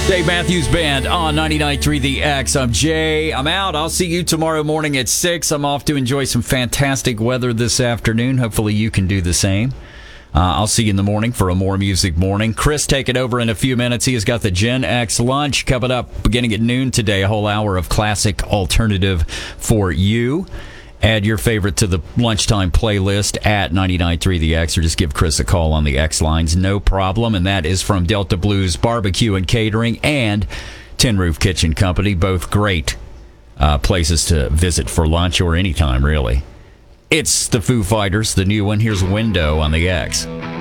Dave Matthews Band on 99.3 The X. I'm Jay. I'm out. I'll see you tomorrow morning at 6. I'm off to enjoy some fantastic weather this afternoon. Hopefully you can do the same. I'll see you in the morning for a More Music Morning. Chris taking over in a few minutes. He has got the Gen X lunch coming up beginning at noon today. A whole hour of classic alternative for you. Add your favorite to the lunchtime playlist at 99.3 The X, or just give Chris a call on the X lines. No problem. And that is from Delta Blues Barbecue and Catering and Tin Roof Kitchen Company. Both great places to visit for lunch or anytime, really. It's the Foo Fighters, the new one. Here's Window on the X.